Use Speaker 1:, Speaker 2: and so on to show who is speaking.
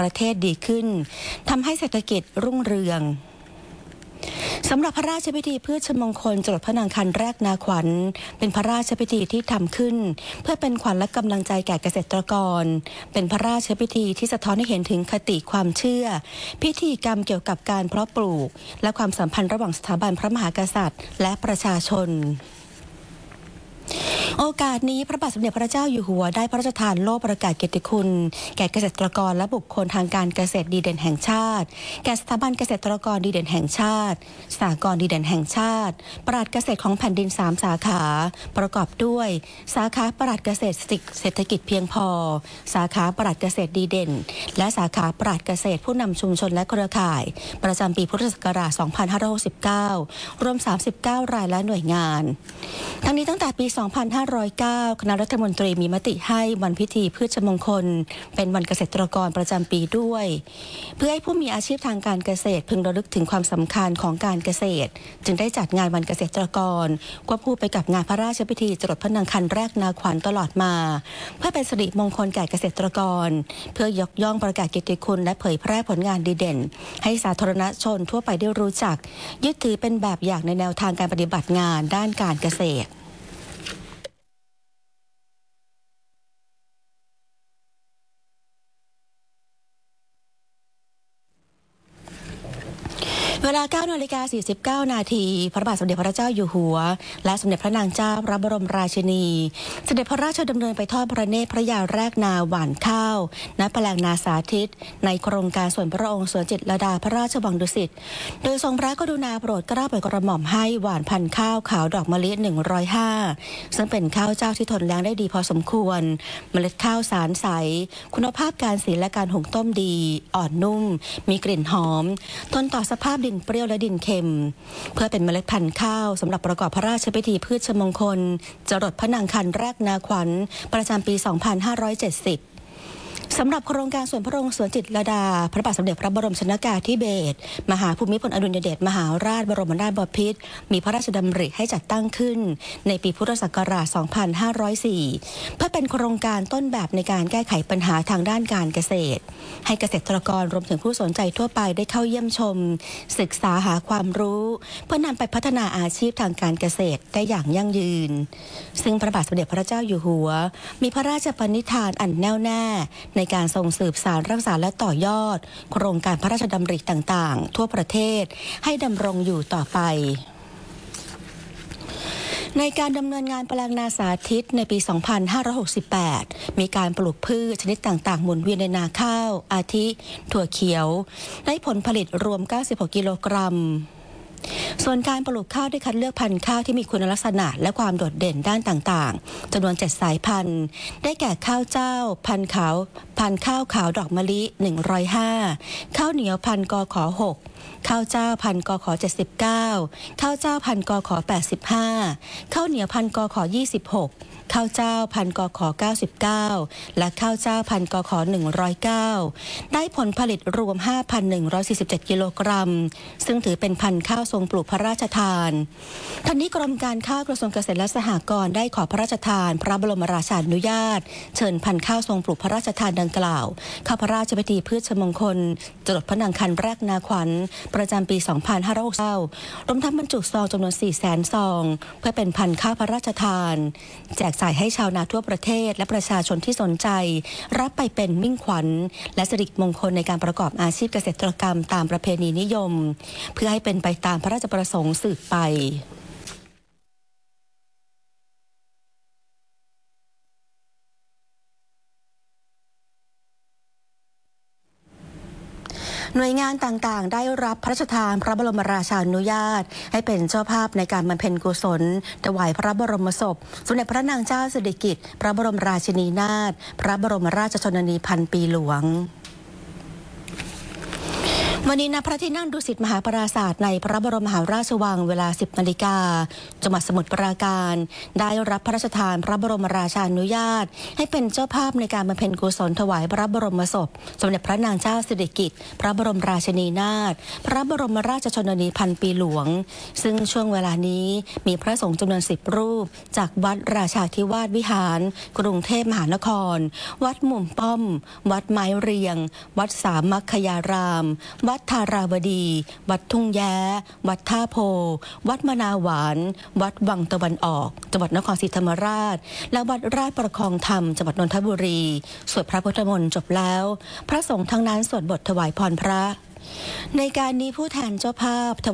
Speaker 1: ประเทศดีขึ้นทำให้เศรษฐกิจรุ่งเรืองสำหรับพระราชพิธีพืชมงคลจรดพระนางคันแรกนาขวัญเป็นพระราชพิธีที่ทำขึ้นเพื่อเป็นขวัญและกำลังใจแก่เกษตรกรเป็นพระราชพิธีที่สะท้อนให้เห็นถึงคติความเชื่อพิธีกรรมเกี่ยวกับการเพาะปลูกและความสัมพันธ์ระหว่างสถาบันพระมหากษัตริย์และประชาชนโอกาสนี้พระบาทสมเด็จพระเจ้าอยู่หัวได้พระราชทานโล่ประกาศเกียรติคุณแก่เกษตรกรและบุคคลทางการเกษตรดีเด่นแห่งชาติแก่สถาบันเกษตรกรดีเด่นแห่งชาติสหกรณ์ดีเด่นแห่งชาติปราชญ์เกษตรของแผ่นดิน3 สาขาประกอบด้วยสาขาปราชญ์เกษตรเศรษฐกิจเพียงพอสาขาปราชญ์เกษตรดีเด่นและสาขาปราชญ์เกษตรผู้นำชุมชนและเครือข่ายประจำปีพุทธศักราช 2569 รวม 39 รายและหน่วยงานทั้งนี้ตั้งแต่ปี 2509 คณะรัฐมนตรีมีมติให้วันพิธีพืชมงคลเป็นวันเกษตรกรประจำปีด้วยเพื่อให้ผู้มีอาชีพทางการเกษตรพึงระลึกถึงความสำคัญของการเกษตรจึงได้จัดงานวันเกษตรกรควบคู่ไปกับงานพระราชพิธีจรดพระนางคันแรกนาขวัญตลอดมาเพื่อเป็นสิริมงคลแก่เกษตรกรเพื่อยกย่องประกาศเกียรติคุณและเผยแพร่ผลงานดีเด่นให้สาธารณชนทั่วไปได้รู้จักยึดถือเป็นแบบอย่างในแนวทางการปฏิบัติงานด้านการเกษตรเวลา 9:49 นาทีพระบาทสมเด็จพระเจ้าอยู่หัวและสมเด็จพระนางเจ้าพระบรมราชินีเสด็จพระราชดำเนินไปทอดพระเนตรพระยาแรกนาหว่านข้าวณแปลงนาสาธิตในโครงการส่วนพระองค์สวนจิตรลดาพระราชวังดุสิตโดยทรงพระกรุณาโปรดเกล้าโปรดกระหม่อมให้หว่านพันธุ์ข้าวขาวดอกมะลิ105ซึ่งเป็นข้าวเจ้าที่ทนแล้งได้ดีพอสมควรเมล็ดข้าวสารใสคุณภาพการสีและการหุงต้มดีอ่อนนุ่มมีกลิ่นหอมทนต่อสภาพดินเปรี้ยวและดินเค็มเพื่อเป็นเมล็ดพันธุ์ข้าวสำหรับประกอบพระราชพิธีพืชมงคลจรดพระนางคันแรกนาขวัญประจำปี 2570สำหรับโครงการส่วนพระองค์สวนจิตรลดาพระบาทสมเด็จพระบรมชนกาธิเบศรมหาภูมิพลอดุลยเดชมหาราชบรมนาถบพิตรมีพระราชดำริให้จัดตั้งขึ้นในปีพุทธศักราช 2504 เพื่อเป็นโครงการต้นแบบในการแก้ไขปัญหาทางด้านการเกษตรให้เกษตรกรรวมถึงผู้สนใจทั่วไปได้เข้าเยี่ยมชมศึกษาหาความรู้เพื่อนำไปพัฒนาอาชีพทางการเกษตรได้อย่างยั่งยืนซึ่งพระบาทสมเด็จพระเจ้าอยู่หัวมีพระราชปณิธานอันแน่วแน่ในการทรงสืบสานรักษาและต่อยอดโครงการพระราชดำริต่างๆทั่วประเทศให้ดำรงอยู่ต่อไปในการดำเนินงานแปลงนาสาธิตในปี 2568 มีการปลูกพืชชนิดต่างๆหมุนเวียนในนาข้าวอาทิถั่วเขียวได้ผลผลิตรวม 96 กิโลกรัมส่วนการปลูกข้าวได้คัดเลือกพันธุ์ข้าวที่มีคุณลักษณะและความโดดเด่นด้านต่างๆจำนวน 7 สายพันธุ์ได้แก่ข้าวเจ้าพันธุ์ข้าวขาวดอกมะลิ105ข้าวเหนียวพันธุ์กข6ข้าวเจ้าพันธุ์กข79ข้าวเจ้าพันธุ์กข85ข้าวเหนียวพันธุ์กข26ข้าวเจ้าพันธุ์กข99และข้าวเจ้าพันธุ์กข109ได้ผลผลิตรวม 5,147 กิโลกรัมซึ่งถือเป็นพันธุ์ข้าวทรงปลูกพระราชทานทั้งนี้กรมการข้าวกระทรวงเกษตรและสหกรณ์ได้ขอพระราชทานพระบรมราชานุญาตเชิญพันธุ์ข้าวทรงปลูกพระราชทานดังกล่าวเข้าพระราชพิธีพืชมงคลจรดพระนางคันแรกนาขวัญประจำปี 2569รวมทั้งบรรจุซองจำนวน 400,000 ซองเพื่อเป็นพันธุ์ข้าวพระราชทานแจกจ่ายให้ชาวนาทั่วประเทศและประชาชนที่สนใจรับไปเป็นมิ่งขวัญและสิริมงคลในการประกอบอาชีพเกษตรกรรมตามประเพณีนิยมเพื่อให้เป็นไปตามพระราชประสงค์สืบไปหน่วยงานต่างๆได้รับพระราชทานพระบรมราชานุญาตให้เป็นเจ้าภาพในการบำเพ็ญกุศลถวายพระบรมศพสมเด็จพระนางเจ้าสิริกิติ์พระบรมราชินีนาถพระบรมราชชนนีพันปีหลวงวันนี้ณพระที่นั่งดุสิตมหาปราสาทในพระบรมมหาราชวังเวลา 10 นาฬิกาจังหวัดสมุทรปราการได้รับพระราชทานพระบรมราชานุญาตให้เป็นเจ้าภาพในการบำเพ็ญกุศลถวายพระบรมศพสมเด็จพระนางเจ้าสิริกิติ์พระบรมราชินีนาถพระบรมราชชนนีพันปีหลวงซึ่งช่วงเวลานี้มีพระสงฆ์จำนวน 10 รูปจากวัดราชาธิวาสวิหารกรุงเทพมหานครวัดมุมป้อมวัดไม้เรียงวัดสามัคคยารามวัดธาราวดีวัดทุ่งแย้วัดท่าโพวัดมะนาวหวานวัดวังตะวันออกจังหวัดนครศรีธรรมราชและวัดราชประคองธรรมจังหวัดนนทบุรีสวดพระพุทธมนต์จบแล้วพระสงฆ์ทั้งนั้นสวดบทถวายพรพระในการนี้ผู้แทนเจ้าภาพ